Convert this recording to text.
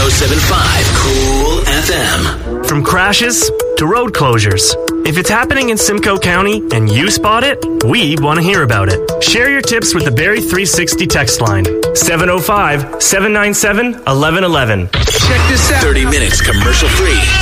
107.5 Cool FM. From crashes to road closures, if it's happening in Simcoe County and you spot it, we want to hear about it. Share your tips with the Barrie 360 text line, 705-797-1111. Check this out. 30 minutes commercial free.